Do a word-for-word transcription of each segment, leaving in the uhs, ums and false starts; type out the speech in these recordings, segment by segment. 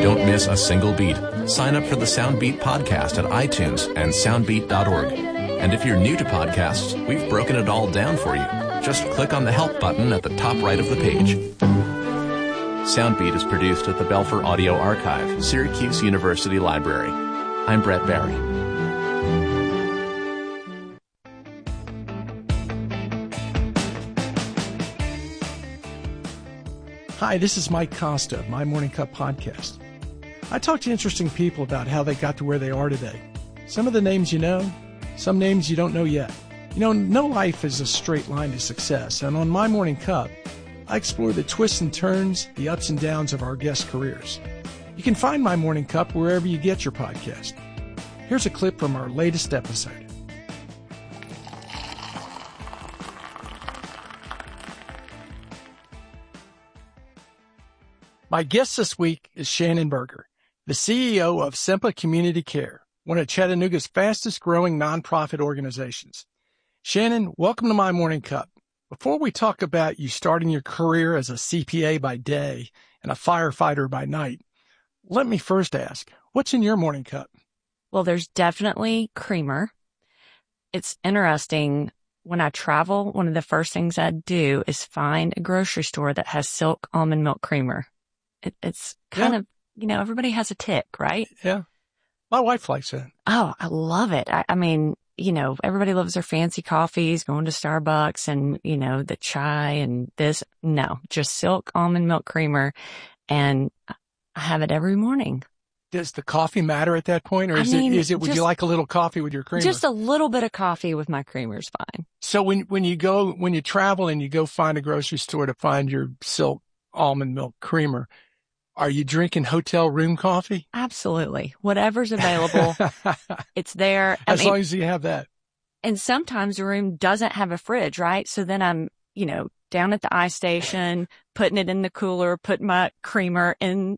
Don't miss a single beat. Sign up for the Soundbeat podcast at iTunes and soundbeat dot org. And if you're new to podcasts, we've broken it all down for you. Just click on the help button at the top right of the page. Soundbeat is produced at the Belfer Audio Archive, Syracuse University Library. I'm Brett Barry. Hi, this is Mike Costa of My Morning Cup podcast. I talk to interesting people about how they got to where they are today. Some of the names you know, some names you don't know yet. You know, no life is a straight line to success, and on My Morning Cup, I explore the twists and turns, the ups and downs of our guests' careers. You can find My Morning Cup wherever you get your podcast. Here's a clip from our latest episode. My guest this week is Shannon Berger, the C E O of Sempa Community Care, one of Chattanooga's fastest growing nonprofit organizations. Shannon, welcome to My Morning Cup. Before we talk about you starting your career as a C P A by day and a firefighter by night, let me first ask, what's in your morning cup? Well, there's definitely creamer. It's interesting. When I travel, one of the first things I do is find a grocery store that has Silk almond milk creamer. It, it's kind yeah. of, you know, everybody has a tick, right? Yeah. My wife likes it. Oh, I love it. I, I mean, you know, everybody loves their fancy coffees, going to Starbucks and, you know, the chai and this. No, just Silk almond milk creamer. And I have it every morning. Does the coffee matter at that point? Or is I mean, it, is it, would just, you like a little coffee with your creamer? Just a little bit of coffee with my creamer is fine. So when, when you go, when you travel and you go find a grocery store to find your Silk almond milk creamer, are you drinking hotel room coffee? Absolutely. Whatever's available, it's there. As I mean, long as you have that. And sometimes the room doesn't have a fridge, right? So then I'm, you know, down at the ice station, putting it in the cooler, putting my creamer in,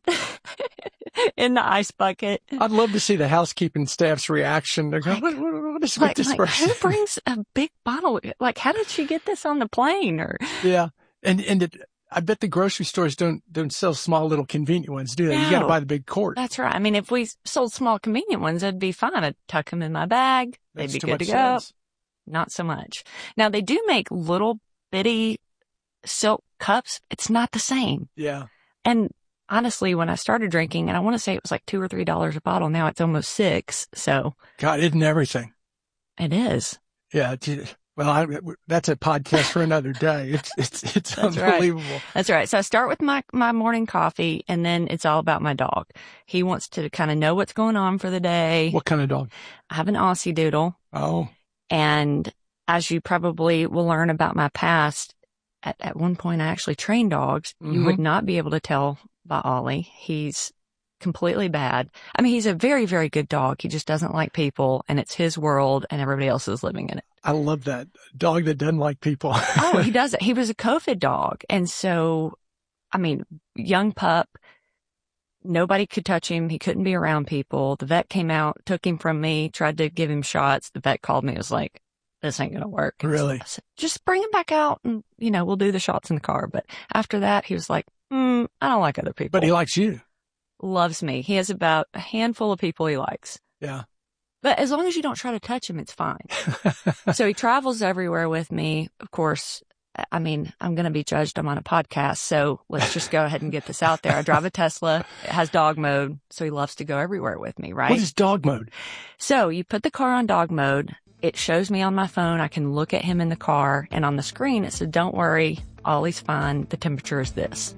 in the ice bucket. I'd love to see the housekeeping staff's reaction. They're going, like, what, what, what is like, with this like, person? Who brings a big bottle? Like, how did she get this on the plane? Or yeah. And, and it, I bet the grocery stores don't, don't sell small little convenient ones, do they? No, you got to buy the big quart. That's right. I mean, if we sold small convenient ones, that'd be fine. I'd tuck them in my bag. They'd be good to go. Not so much. Now they do make little bitty Silk cups. It's not the same. Yeah. And honestly, when I started drinking, and I want to say it was like two or three dollars a bottle. Now it's almost six. So. God, isn't everything? It is. Yeah. Well, I, that's a podcast for another day. It's, it's, it's that's unbelievable. Right. That's right. So I start with my, my morning coffee, and then it's all about my dog. He wants to kind of know what's going on for the day. What kind of dog? I have an Aussie Doodle. Oh. And as you probably will learn about my past, at, at one point I actually trained dogs. Mm-hmm. You would not be able to tell by Ollie. He's completely bad. I mean, he's a very, very good dog. He just doesn't like people, and it's his world, and everybody else is living in it. I love that dog that doesn't like people. Oh, he doesn't. He was a COVID dog. And so, I mean, young pup, nobody could touch him. He couldn't be around people. The vet came out, took him from me, tried to give him shots. The vet called me, was like, this ain't going to work. Really? I said, just bring him back out and, you know, we'll do the shots in the car. But after that, he was like, mm, I don't like other people. But he likes you. Loves me. He has about a handful of people he likes. Yeah. But as long as you don't try to touch him, it's fine. So he travels everywhere with me. Of course, I mean, I'm going to be judged. I'm on a podcast. So let's just go ahead and get this out there. I drive a Tesla. It has dog mode. So he loves to go everywhere with me, right? What is dog mode? So you put the car on dog mode. It shows me on my phone. I can look at him in the car, and on the screen it said, don't worry, Ollie's fine. The temperature is this.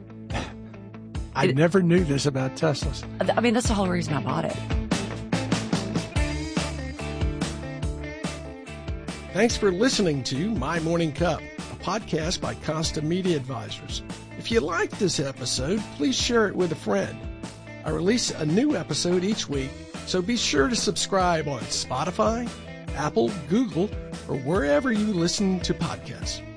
I it, never knew this about Teslas. I mean, that's the whole reason I bought it. Thanks for listening to My Morning Cup, a podcast by Costa Media Advisors. If you like this episode, please share it with a friend. I release a new episode each week, so be sure to subscribe on Spotify, Apple, Google, or wherever you listen to podcasts.